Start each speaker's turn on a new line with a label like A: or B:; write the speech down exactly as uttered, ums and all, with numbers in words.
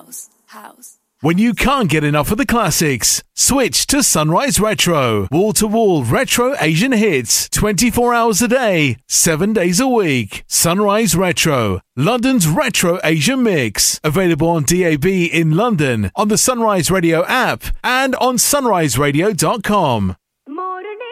A: house, house.
B: When you can't get enough of the classics, switch to Sunrise Retro. Wall-to-wall retro Asian hits, twenty-four hours a day, seven days a week. Sunrise Retro, London's retro Asian mix. Available on D A B in London, on the Sunrise Radio app, and on sunrise radio dot com.